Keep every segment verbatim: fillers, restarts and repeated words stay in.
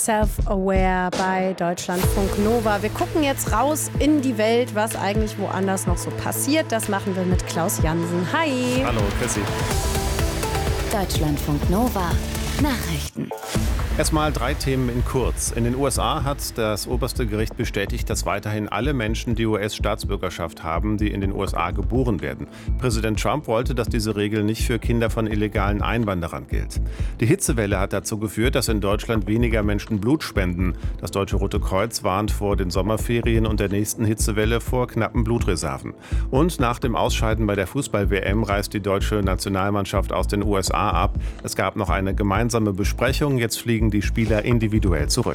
Self-Aware bei Deutschlandfunk Nova. Wir gucken jetzt raus in die Welt, was eigentlich woanders noch so passiert. Das machen wir mit Klaus Jansen. Hi. Hallo, Chrissy. Deutschlandfunk Nova. Nachrichten. Erstmal drei Themen in kurz. In den U S A hat das oberste Gericht bestätigt, dass weiterhin alle Menschen die U S-Staatsbürgerschaft haben, die in den U S A geboren werden. Präsident Trump wollte, dass diese Regel nicht für Kinder von illegalen Einwanderern gilt. Die Hitzewelle hat dazu geführt, dass in Deutschland weniger Menschen Blut spenden. Das Deutsche Rote Kreuz warnt vor den Sommerferien und der nächsten Hitzewelle vor knappen Blutreserven. Und nach dem Ausscheiden bei der Fußball-W M reist die deutsche Nationalmannschaft aus den U S A ab. Es gab noch eine gemeinsame Besprechung. Jetzt fliegen die Spieler individuell zurück.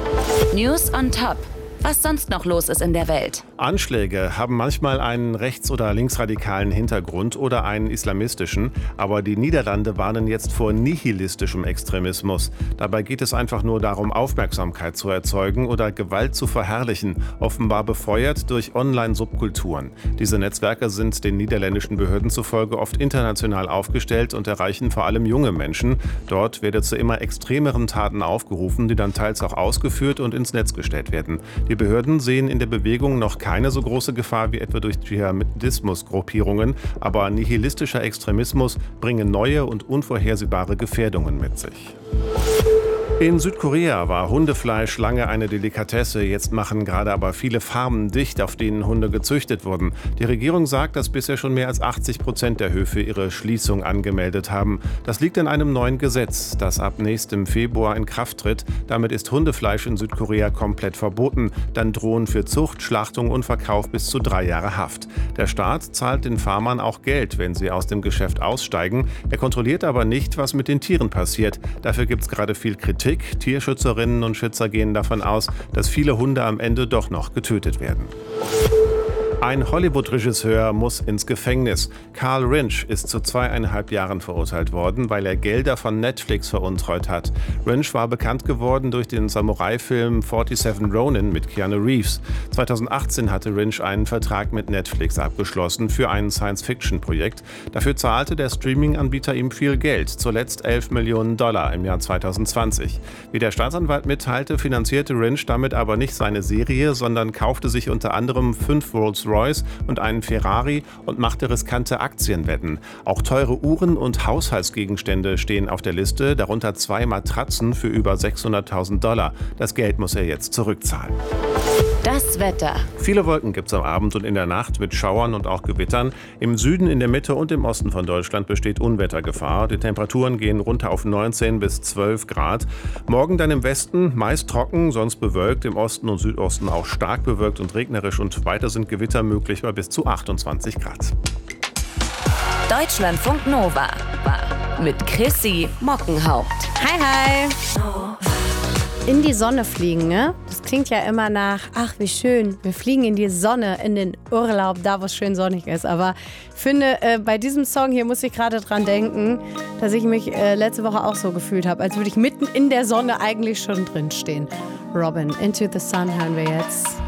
News on top. Was sonst noch los ist in der Welt. Anschläge haben manchmal einen rechts- oder linksradikalen Hintergrund oder einen islamistischen, aber die Niederlande warnen jetzt vor nihilistischem Extremismus. Dabei geht es einfach nur darum, Aufmerksamkeit zu erzeugen oder Gewalt zu verherrlichen, offenbar befeuert durch Online-Subkulturen. Diese Netzwerke sind den niederländischen Behörden zufolge oft international aufgestellt und erreichen vor allem junge Menschen. Dort werde zu immer extremeren Taten aufgerufen, die dann teils auch ausgeführt und ins Netz gestellt werden. Die Behörden sehen in der Bewegung noch keine so große Gefahr wie etwa durch Dschihadismus-Gruppierungen, aber nihilistischer Extremismus bringe neue und unvorhersehbare Gefährdungen mit sich. In Südkorea war Hundefleisch lange eine Delikatesse. Jetzt machen gerade aber viele Farmen dicht, auf denen Hunde gezüchtet wurden. Die Regierung sagt, dass bisher schon mehr als achtzig Prozent der Höfe ihre Schließung angemeldet haben. Das liegt an einem neuen Gesetz, das ab nächstem Februar in Kraft tritt. Damit ist Hundefleisch in Südkorea komplett verboten. Dann drohen für Zucht, Schlachtung und Verkauf bis zu drei Jahre Haft. Der Staat zahlt den Farmern auch Geld, wenn sie aus dem Geschäft aussteigen. Er kontrolliert aber nicht, was mit den Tieren passiert. Dafür gibt es gerade viel Kritik. Tierschützerinnen und Schützer gehen davon aus, dass viele Hunde am Ende doch noch getötet werden. Ein Hollywood-Regisseur muss ins Gefängnis. Carl Rinch ist zu zweieinhalb Jahren verurteilt worden, weil er Gelder von Netflix veruntreut hat. Rinch war bekannt geworden durch den Samurai-Film siebenundvierzig Ronin mit Keanu Reeves. zweitausendachtzehn hatte Rinch einen Vertrag mit Netflix abgeschlossen für ein Science-Fiction-Projekt. Dafür zahlte der Streaming-Anbieter ihm viel Geld, zuletzt elf Millionen Dollar im Jahr zweitausendzwanzig. Wie der Staatsanwalt mitteilte, finanzierte Rinch damit aber nicht seine Serie, sondern kaufte sich unter anderem fünf Rolls-Royce und einen Ferrari und machte riskante Aktienwetten. Auch teure Uhren und Haushaltsgegenstände stehen auf der Liste, darunter zwei Matratzen für über sechshunderttausend Dollar. Das Geld muss er jetzt zurückzahlen. Das Wetter. Viele Wolken gibt es am Abend und in der Nacht mit Schauern und auch Gewittern. Im Süden, in der Mitte und im Osten von Deutschland besteht Unwettergefahr. Die Temperaturen gehen runter auf neunzehn bis zwölf Grad. Morgen dann im Westen meist trocken, sonst bewölkt. Im Osten und Südosten auch stark bewölkt und regnerisch. Und weiter sind Gewitter möglich bei bis zu achtundzwanzig Grad. Deutschlandfunk Nova. Mit Chrissy Mockenhaupt. Hi, hi. In die Sonne fliegen, ne? Das klingt ja immer nach, ach wie schön, wir fliegen in die Sonne, in den Urlaub, da wo es schön sonnig ist. Aber ich finde, äh, bei diesem Song hier muss ich gerade dran denken, dass ich mich äh, letzte Woche auch so gefühlt habe, als würde ich mitten in der Sonne eigentlich schon drinstehen. Robin, Into the Sun hören wir jetzt.